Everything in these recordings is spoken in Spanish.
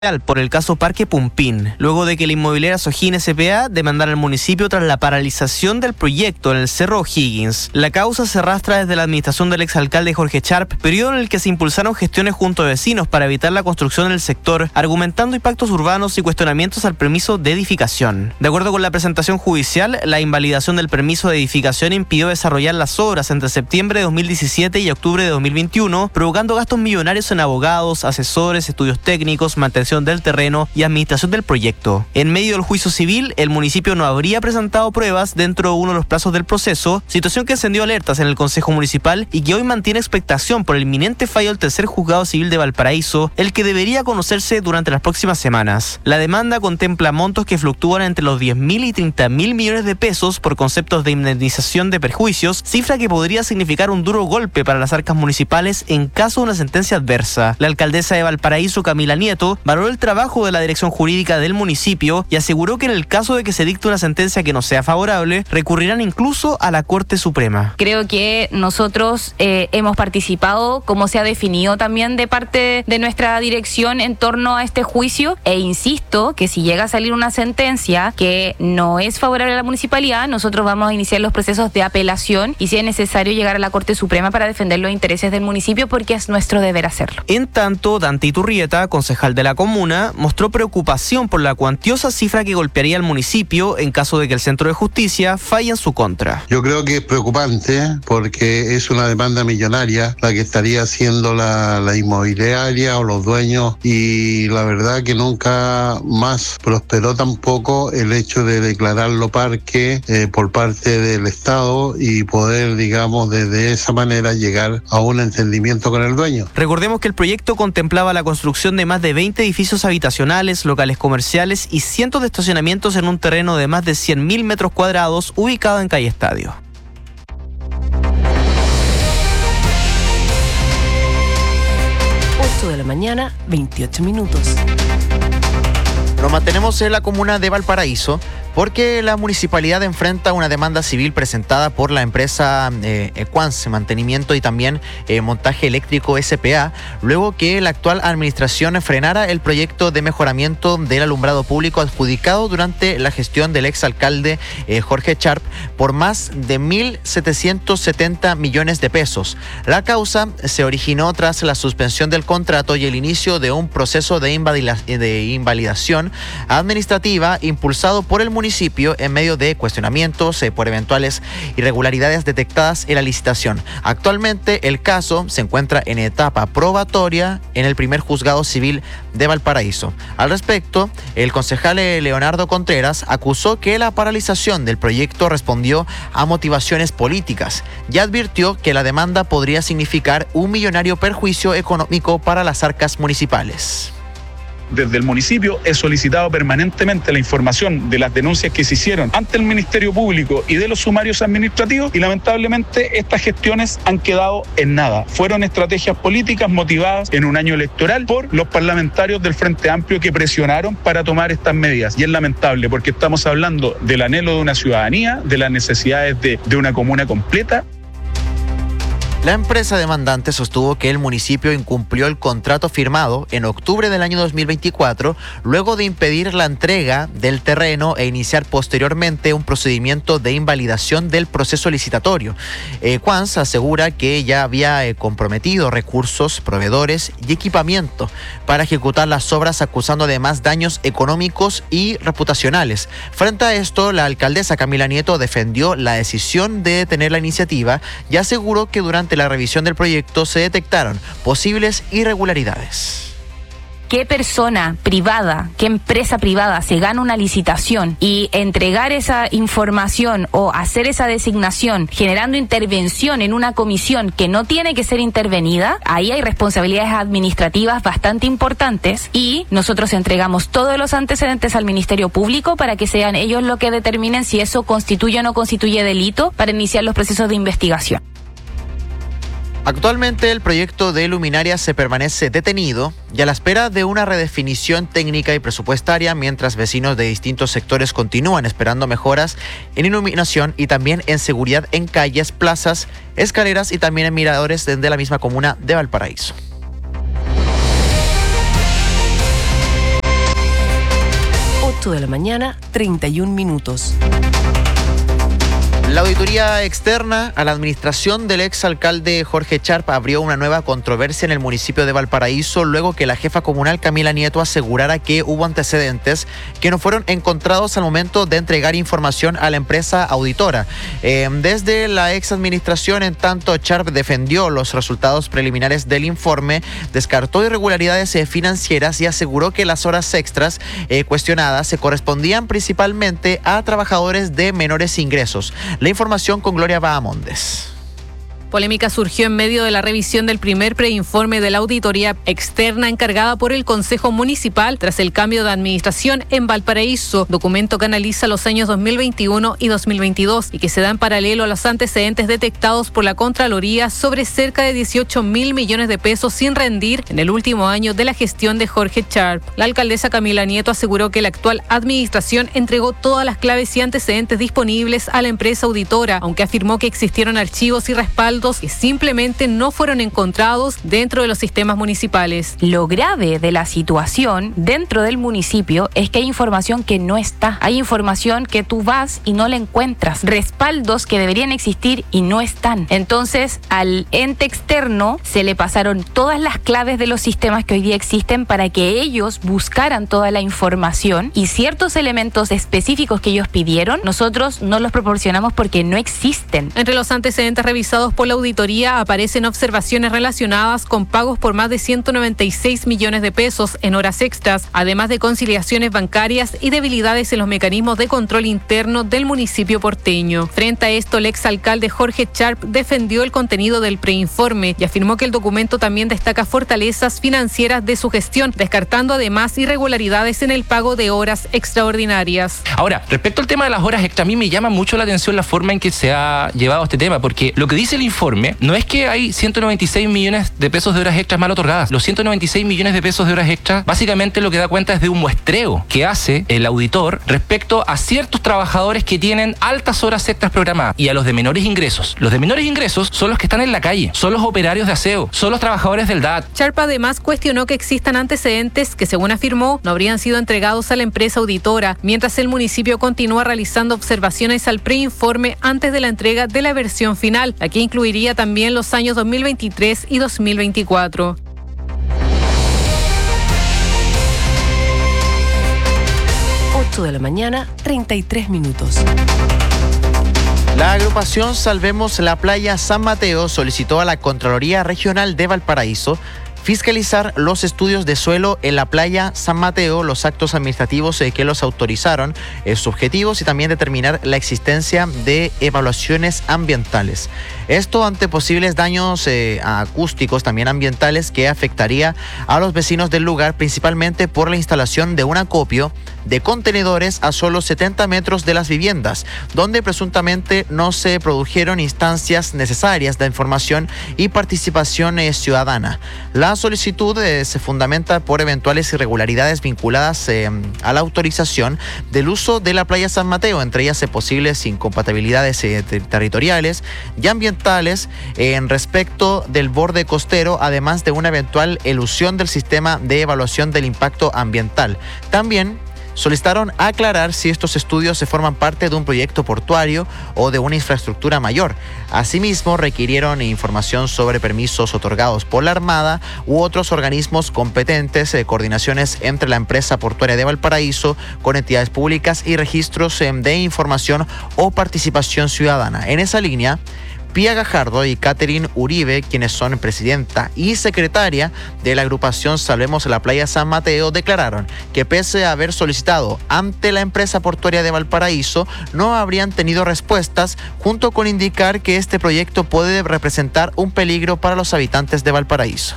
por el caso Parque Pumpín, luego de que la inmobiliaria Sojin S.p.A. demandara al municipio tras la paralización del proyecto en el Cerro O'Higgins. La causa se arrastra desde la administración del exalcalde Jorge Sharp, periodo en el que se impulsaron gestiones junto a vecinos para evitar la construcción en el sector, argumentando impactos urbanos y cuestionamientos al permiso de edificación. De acuerdo con la presentación judicial, la invalidación del permiso de edificación impidió desarrollar las obras entre septiembre de 2017 y octubre de 2021, provocando gastos millonarios en abogados, asesores, estudios técnicos, mantención del terreno y administración del proyecto. En medio del juicio civil, el municipio no habría presentado pruebas dentro de uno de los plazos del proceso, situación que encendió alertas en el Consejo Municipal y que hoy mantiene expectación por el inminente fallo del tercer juzgado civil de Valparaíso, el que debería conocerse durante las próximas semanas. La demanda contempla montos que fluctúan entre los 10.000 y 30.000 millones de pesos por conceptos de indemnización de perjuicios, cifra que podría significar un duro golpe para las arcas municipales en caso de una sentencia adversa. La alcaldesa de Valparaíso, Camila Nieto, valoró el trabajo de la dirección jurídica del municipio y aseguró que en el caso de que se dicte una sentencia que no sea favorable, recurrirán incluso a la Corte Suprema. Creo que nosotros hemos participado, como se ha definido también de parte de nuestra dirección en torno a este juicio, e insisto que si llega a salir una sentencia que no es favorable a la municipalidad, nosotros vamos a iniciar los procesos de apelación y si es necesario llegar a la Corte Suprema para defender los intereses del municipio, porque es nuestro deber hacerlo. En tanto, Dante Iturrieta, concejal de la comuna, mostró preocupación por la cuantiosa cifra que golpearía al municipio en caso de que el Centro de Justicia falle en su contra. Yo creo que es preocupante porque es una demanda millonaria la que estaría haciendo la inmobiliaria o los dueños, y la verdad que nunca más prosperó tampoco el hecho de declararlo parque por parte del Estado y poder, digamos, de esa manera llegar a un entendimiento con el dueño. Recordemos que el proyecto contemplaba la construcción de más de 20 edificios habitacionales, locales comerciales y cientos de estacionamientos en un terreno de más de 100.000 metros cuadrados ubicado en calle Estadio. 8 de la mañana, 28 minutos. Nos mantenemos en la comuna de Valparaíso porque la municipalidad enfrenta una demanda civil presentada por la empresa Equans, Mantenimiento y también Montaje Eléctrico S.p.A., luego que la actual administración frenara el proyecto de mejoramiento del alumbrado público adjudicado durante la gestión del exalcalde Jorge Sharp por más de 1.770 millones de pesos. La causa se originó tras la suspensión del contrato y el inicio de un proceso de invalidación administrativa impulsado por el municipio en medio de cuestionamientos por eventuales irregularidades detectadas en la licitación. Actualmente el caso se encuentra en etapa probatoria en el primer juzgado civil de Valparaíso. Al respecto, el concejal Leonardo Contreras acusó que la paralización del proyecto respondió a motivaciones políticas y advirtió que la demanda podría significar un millonario perjuicio económico para las arcas municipales. Desde el municipio he solicitado permanentemente la información de las denuncias que se hicieron ante el Ministerio Público y de los sumarios administrativos, y lamentablemente estas gestiones han quedado en nada. Fueron estrategias políticas motivadas en un año electoral por los parlamentarios del Frente Amplio que presionaron para tomar estas medidas. Y es lamentable porque estamos hablando del anhelo de una ciudadanía, de las necesidades de una comuna completa. La empresa demandante sostuvo que el municipio incumplió el contrato firmado en octubre del año 2024, luego de impedir la entrega del terreno e iniciar posteriormente un procedimiento de invalidación del proceso licitatorio. Quans asegura que ya había comprometido recursos, proveedores y equipamiento para ejecutar las obras, acusando además daños económicos y reputacionales. Frente a esto, la alcaldesa Camila Nieto defendió la decisión de detener la iniciativa y aseguró que durante la revisión del proyecto se detectaron posibles irregularidades. ¿Qué persona privada, qué empresa privada se gana una licitación y entregar esa información o hacer esa designación generando intervención en una comisión que no tiene que ser intervenida? Ahí hay responsabilidades administrativas bastante importantes y nosotros entregamos todos los antecedentes al Ministerio Público para que sean ellos los que determinen si eso constituye o no constituye delito para iniciar los procesos de investigación. Actualmente el proyecto de luminaria se permanece detenido y a la espera de una redefinición técnica y presupuestaria, mientras vecinos de distintos sectores continúan esperando mejoras en iluminación y también en seguridad en calles, plazas, escaleras y también en miradores de la misma comuna de Valparaíso. 8 de la mañana, 31 minutos. La auditoría externa a la administración del exalcalde Jorge Charp abrió una nueva controversia en el municipio de Valparaíso luego que la jefa comunal Camila Nieto asegurara que hubo antecedentes que no fueron encontrados al momento de entregar información a la empresa auditora. Desde la exadministración, en tanto, Charp defendió los resultados preliminares del informe, descartó irregularidades financieras y aseguró que las horas extras cuestionadas se correspondían principalmente a trabajadores de menores ingresos. La información con Gloria Bahamondes. Polémica surgió en medio de la revisión del primer preinforme de la auditoría externa encargada por el Consejo Municipal tras el cambio de administración en Valparaíso, documento que analiza los años 2021 y 2022 y que se da en paralelo a los antecedentes detectados por la Contraloría sobre cerca de 18.000 millones de pesos sin rendir en el último año de la gestión de Jorge Charp. La alcaldesa Camila Nieto aseguró que la actual administración entregó todas las claves y antecedentes disponibles a la empresa auditora, aunque afirmó que existieron archivos y respaldos que simplemente no fueron encontrados dentro de los sistemas municipales. Lo grave de la situación dentro del municipio es que hay información que no está. Hay información que tú vas y no la encuentras. Respaldos que deberían existir y no están. Entonces, al ente externo se le pasaron todas las claves de los sistemas que hoy día existen para que ellos buscaran toda la información y ciertos elementos específicos que ellos pidieron, nosotros no los proporcionamos porque no existen. Entre los antecedentes revisados por la auditoría aparecen observaciones relacionadas con pagos por más de 196 millones de pesos en horas extras, además de conciliaciones bancarias y debilidades en los mecanismos de control interno del municipio porteño. Frente a esto, el exalcalde Jorge Charp defendió el contenido del preinforme y afirmó que el documento también destaca fortalezas financieras de su gestión, descartando además irregularidades en el pago de horas extraordinarias. Ahora, respecto al tema de las horas extra, a mí me llama mucho la atención la forma en que se ha llevado este tema, porque lo que dice el informe no es que hay 196 millones de pesos de horas extras mal otorgadas. Los 196 millones de pesos de horas extras básicamente lo que da cuenta es de un muestreo que hace el auditor respecto a ciertos trabajadores que tienen altas horas extras programadas y a los de menores ingresos. Los de menores ingresos son los que están en la calle, son los operarios de aseo, son los trabajadores del DAT. Charp además cuestionó que existan antecedentes que, según afirmó, no habrían sido entregados a la empresa auditora, mientras el municipio continúa realizando observaciones al preinforme antes de la entrega de la versión final, la que incluiría también los años 2023 y 2024. De la mañana, 33 minutos. La agrupación Salvemos la Playa San Mateo solicitó a la Contraloría Regional de Valparaíso fiscalizar los estudios de suelo en la playa San Mateo, los actos administrativos que los autorizaron, sus objetivos y también determinar la existencia de evaluaciones ambientales. Esto ante posibles daños acústicos, también ambientales, que afectaría a los vecinos del lugar, principalmente por la instalación de un acopio de contenedores a solo 70 metros de las viviendas, donde presuntamente no se produjeron instancias necesarias de información y participación ciudadana. La solicitud se fundamenta por eventuales irregularidades vinculadas a la autorización del uso de la playa San Mateo, entre ellas posibles incompatibilidades territoriales y ambientales en respecto del borde costero, además de una eventual elusión del sistema de evaluación del impacto ambiental. También solicitaron aclarar si estos estudios se forman parte de un proyecto portuario o de una infraestructura mayor. Asimismo, requirieron información sobre permisos otorgados por la Armada u otros organismos competentes, coordinaciones entre la empresa portuaria de Valparaíso con entidades públicas y registros de información o participación ciudadana. En esa línea, Pía Gajardo y Catherine Uribe, quienes son presidenta y secretaria de la agrupación Salvemos la Playa San Mateo, declararon que pese a haber solicitado ante la empresa portuaria de Valparaíso, no habrían tenido respuestas, junto con indicar que este proyecto puede representar un peligro para los habitantes de Valparaíso.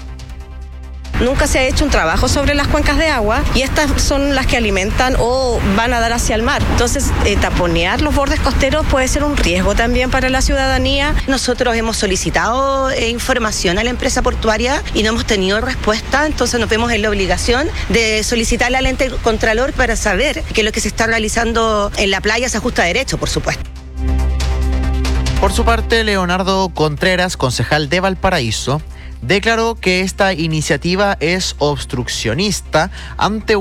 Nunca se ha hecho un trabajo sobre las cuencas de agua y estas son las que alimentan o van a dar hacia el mar. Entonces, taponear los bordes costeros puede ser un riesgo también para la ciudadanía. Nosotros hemos solicitado información a la empresa portuaria y no hemos tenido respuesta, entonces nos vemos en la obligación de solicitarle al ente contralor para saber que lo que se está realizando en la playa se ajusta a derecho, por supuesto. Por su parte, Leonardo Contreras, concejal de Valparaíso, declaró que esta iniciativa es obstruccionista ante